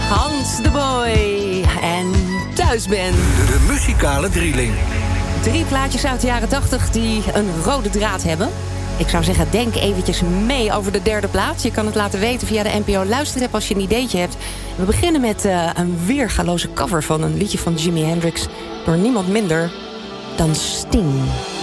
Hans de Boy en thuis ben. De muzikale drieling. 3 plaatjes uit de jaren 80 die een rode draad hebben. Ik zou zeggen, denk eventjes mee over de 3e plaats. Je kan het laten weten via de NPO Luisterapp als je een ideetje hebt. We beginnen met een weergaloze cover van een liedje van Jimi Hendrix door niemand minder dan Sting.